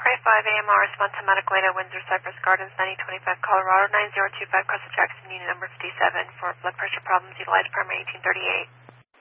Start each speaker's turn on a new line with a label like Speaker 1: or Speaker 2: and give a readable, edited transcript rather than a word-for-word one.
Speaker 1: Cray 5 AMR, response to medical aid at Windsor Cypress Gardens, 9025 Colorado, 9025 Costa Jackson, unit number 57 for blood pressure problems. Utilize primary 1838.